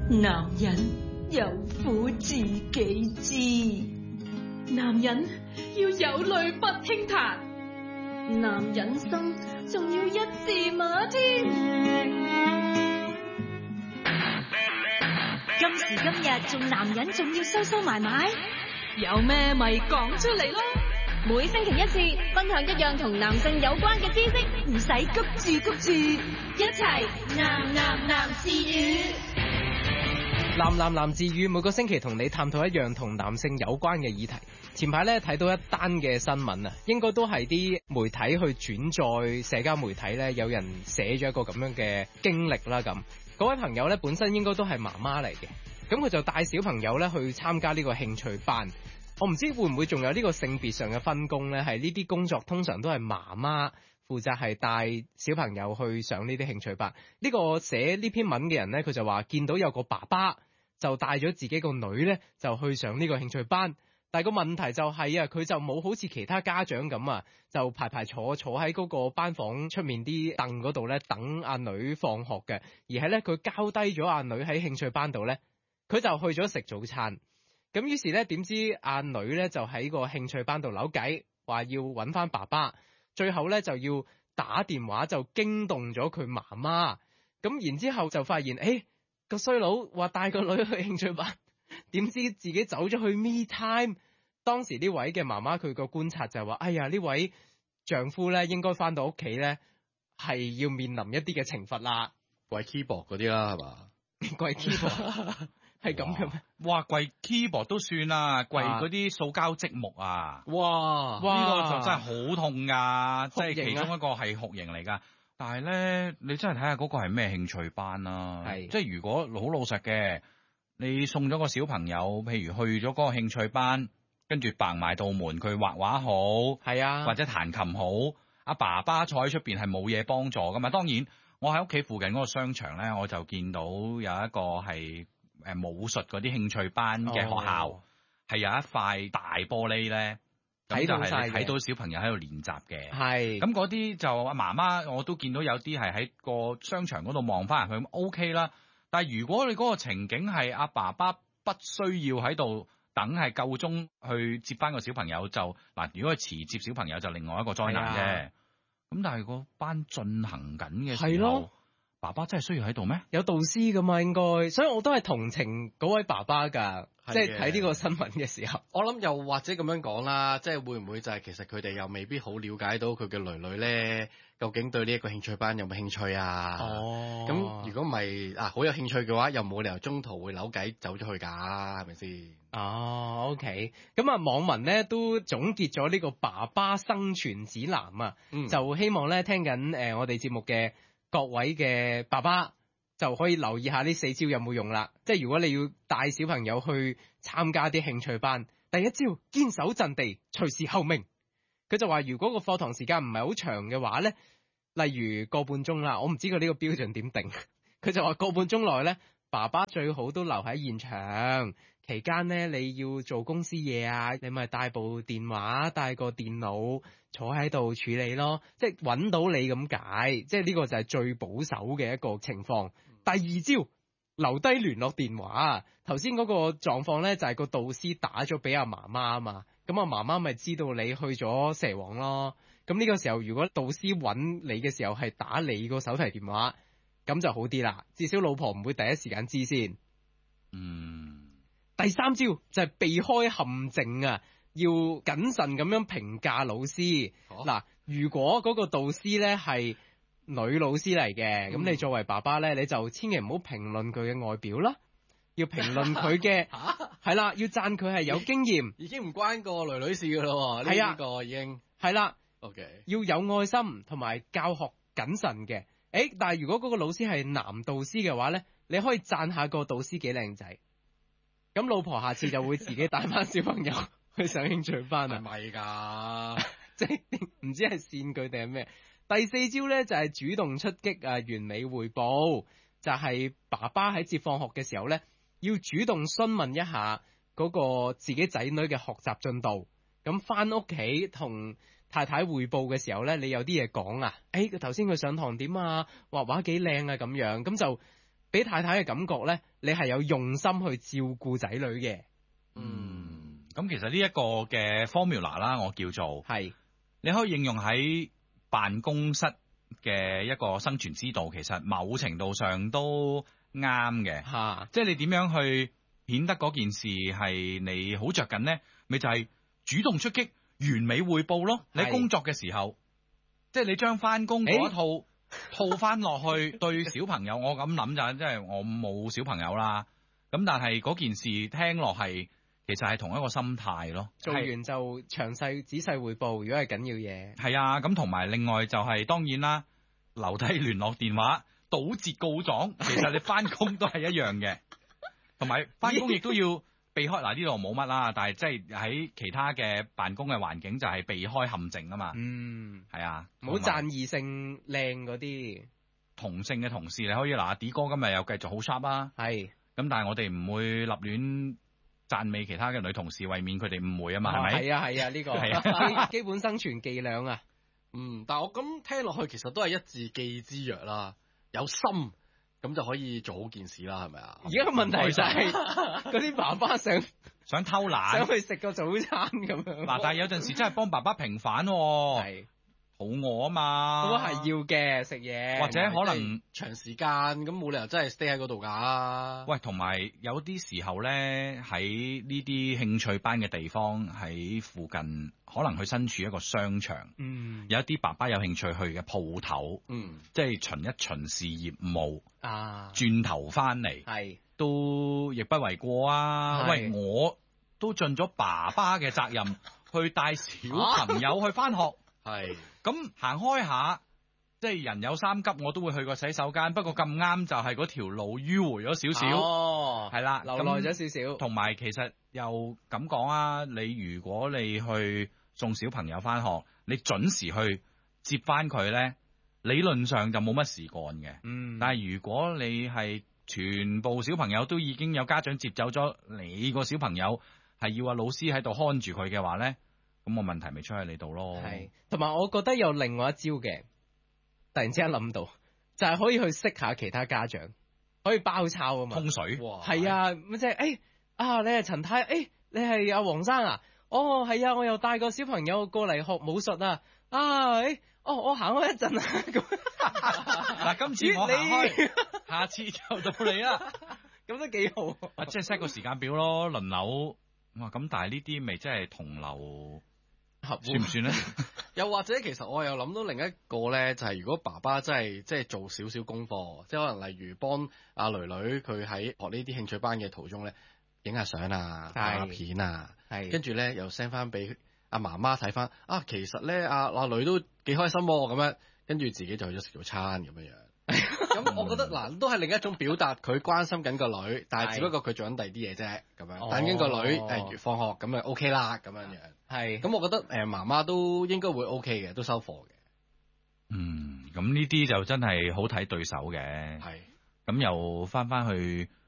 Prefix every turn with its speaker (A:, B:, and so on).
A: 男人有苦自己知，男人要有淚不輕彈，男人心仲要一字馬添。今時今日做男人仲要收收埋埋，有咩咪講出嚟咯。
B: 每星期一次，分享一樣同男性有關嘅知識，
A: 唔使急住，
B: 一齊男自語。
C: 男自語每個星期同你探討一樣同男性有關嘅議題。前排咧睇到一單嘅新聞啊，應該都係啲媒體去轉載社交媒體咧，有人寫咗一個咁樣嘅經歷啦。咁嗰位朋友咧本身應該都係媽媽嚟嘅，咁佢就帶小朋友咧去參加呢個興趣班。我唔知會唔會仲有呢個性別上嘅分工咧？係呢啲工作通常都係媽媽負責係帶小朋友去上呢啲興趣班。呢個寫呢篇文嘅人咧，佢就話見到有個爸爸就帶咗自己個女咧就去上呢個興趣班，但係個問題就係啊，佢就冇好似其他家長咁啊，就排坐喺嗰個班房出面啲凳嗰度咧等阿女放學嘅，而係咧佢交低咗阿女喺興趣班度咧，佢就去咗食早餐。咁於是咧，點知阿女咧就喺個興趣班度扭計，話要揾翻爸爸，最後咧就要打電話就驚動咗佢媽媽。咁然之後就發現，個衰佬話帶個女去興趣班，點知自己走咗去 me time。當時呢位嘅媽媽佢個觀察就係話，哎呀，呢位丈夫咧應該翻到屋企咧係要面臨一啲嘅懲罰啦，
D: 跪 keyboard 嗰啲啦，係嘛？
C: 跪 keyboard 係咁嘅咩？
E: 哇，跪 keyboard 都算啦，跪嗰啲塑膠積木啊！
D: 哇，
E: 呢個就真係好痛㗎，即係
C: 酷刑啊
E: 其中一個係酷刑嚟㗎。但係咧，你真係睇下嗰個係咩興趣班啦。
C: 係
E: 即係如果好老實嘅，你送咗個小朋友，譬如去咗嗰個興趣班，跟住掟埋道門，佢畫畫好，
C: 係啊，
E: 或者彈琴好，阿爸爸坐喺出邊係冇嘢幫助㗎嘛。當然，我喺屋企附近嗰個商場咧，我就見到有一個係武術嗰啲興趣班嘅學校，係有一塊大玻璃咧，咁就係睇到小朋友喺度練習嘅。
C: 係
E: 咁嗰啲就阿媽媽我都見到有啲係喺個商場嗰度望翻入去，咁 OK 啦。但係如果你嗰個情景係阿爸爸不需要喺度等係夠鐘去接翻個小朋友，就嗱，如果佢遲接小朋友就另外一個災難啫。咁但係個班進行緊嘅時候，爸爸真係需要喺度咩？
C: 有導師噶嘛，應該，所以我都係同情嗰位爸爸㗎，即係睇呢個新聞嘅時候。
D: 我諗又或者咁樣講啦，即係會唔會就係其實佢哋又未必好了解到佢嘅女咧，究竟對呢一個興趣班有冇興趣啊？
C: 哦，
D: 咁如果唔係好有興趣嘅話，又冇理由中途會扭計走咗去㗎，係咪先？
C: 哦，OK，咁啊，網民咧都總結咗呢個爸爸生存指南啊，就希望咧聽緊我哋節目嘅各位嘅爸爸就可以留意下呢4招有冇用啦。即係如果你要帶小朋友去參加啲興趣班，第一招堅守陣地，隨時候命。佢就話如果個課堂時間唔係好長嘅話咧，例如個半鐘啦，我唔知佢呢個標準點定。佢就話個半鐘內咧，爸爸最好都留喺現場。期間咧，你要做公司嘢啊，你咪帶部電話、帶個電腦坐喺度處理咯，即係揾到你咁解，即係呢個就係最保守嘅一個情況。第二招，留低聯絡電話。頭先嗰個狀況咧，就係個導師打咗俾阿媽媽啊嘛，咁阿媽媽咪知道你去咗蛇王咯。咁呢個時候，如果導師揾你嘅時候係打你個手提電話，咁就好啲啦，至少老婆唔會第一時間知先。第三招就係避開陷阱啊，要謹慎咁樣評價老師。嗱，如果嗰個導師咧係女老師嚟嘅，咁你作為爸爸咧，你就千祈唔好評論佢嘅外表啦，要評論佢嘅係啦，要讚佢係有經驗。
D: 已經唔關個女女士噶咯，呢個已經
C: 係啦。
D: OK，
C: 要有愛心同埋教學謹慎嘅。但係如果嗰個老師係男導師嘅話咧，你可以讚下個導師幾靚仔。咁老婆下次就會自己帶翻小朋友去上興趣班啊？
D: 係咪㗎？
C: 即係唔知係扇佢定係咩？第4招咧就係主動出擊啊，完美匯報。就係爸爸喺接放學嘅時候咧，要主動詢問一下嗰個自己仔女嘅學習進度。咁翻屋企同太太匯報嘅時候咧，你有啲嘢講啊？佢頭先佢上堂點啊？畫畫幾靚啊？咁樣咁就俾太太嘅感覺咧，你係有用心去照顧仔女嘅。
E: 咁其實呢一個嘅 formula 啦，我叫做
C: 係
E: 你可以應用喺辦公室嘅一個生存之道，其實某程度上都啱嘅。
C: 嚇，
E: 即係你點樣去顯得嗰件事係你好着緊呢？咪就係主動出擊、完美匯報咯。你喺工作嘅時候，即係你將翻工嗰一套套翻落去對小朋友，我咁諗就即係我冇小朋友啦。咁但係嗰件事聽落係其實係同一個心態咯。
C: 做完就詳細仔細匯報，如果係緊要嘢。
E: 係啊，咁同埋另外就係當然啦，留低聯絡電話，堵截告狀，其實你翻工都係一樣嘅。同埋翻工亦都要避開嗱，呢度冇乜啦，但係即係喺其他嘅辦公嘅環境就係避開陷阱啊嘛。係啊，
C: 唔好讚異性靚嗰啲
E: 同性嘅同事，你可以嗱，D 哥今日又繼續好 sharp 啦。
C: 係，
E: 咁但係我哋唔會立亂讚美其他嘅女同事，為免佢哋誤會啊嘛，係咪？
C: 係啊係啊，呢個
E: 係
C: 基本生存伎倆啊。
D: 但係我咁聽落去，其實都係一字記之曰啦，有心咁就可以做好件事啦，係咪啊？
C: 而家個問題就係嗰啲爸爸想
E: 偷懶，
C: 想去食個早餐咁樣。
E: 嗱，但係有陣時真係幫爸爸平反喎。
C: 係。
E: 肚餓啊嘛，
C: 都係要嘅食嘢，
E: 或者可能
D: 長時間咁冇理由真係 stay 喺嗰度㗎。
E: 喂，同埋有啲時候咧，喺呢啲興趣班嘅地方，喺附近可能佢身處一個商場，有一啲爸爸有興趣去嘅鋪頭，即係巡一巡視業務，轉頭翻嚟，
C: 係
E: 都亦不為過啊！喂，我都盡咗爸爸嘅責任，去帶小朋友去翻學。
D: 係，
E: 咁行開下，即係人有三急，我都會去個洗手間。不過咁啱就係嗰條路迂回咗少少，係啦，
C: 留耐咗少少。
E: 同埋其實又咁講啊，你如果你去送小朋友翻學，你準時去接翻佢咧，理論上就冇乜事幹嘅。但係如果你係全部小朋友都已經有家長接走咗，你個小朋友係要阿老師喺度看住佢嘅話咧，咁個問題咪出喺你度咯。
C: 係，同埋我覺得有另外一招嘅，突然之間諗到，就係可以去識下其他家長，可以包抄啊嘛。
E: 通水。
C: 係啊，咁即係，你係陳太，你係阿黃生啊？哦，係啊，我又帶個小朋友過嚟學武術啊。我行開一陣啊。
E: 嗱，今次我行開，下次就到你啦。
C: 咁都幾好。
E: 即係 set 個時間表咯，輪流。哇，咁但係呢啲咪即係同流算唔算咧？
D: 又或者其實我又諗到另一個咧，就係如果爸爸真係即係做少少功課，即係可能例如幫阿囡囡佢喺學呢啲興趣班嘅途中咧，影下相啊、拍下片啊，跟住咧又 send 翻俾阿媽媽睇翻。其實咧阿女都幾開心咁樣，跟住自己就去咗食早餐咁樣。咁我覺得都係另一種表達佢關心緊個女，但係只不過佢做緊第二啲嘢啫，咁樣等緊個女放學咁就 OK 啦，咁樣樣。係，咁我覺得媽媽都應該會 OK 嘅，都收貨嘅。
E: 咁呢啲就真係好睇對手嘅。係，咁又翻去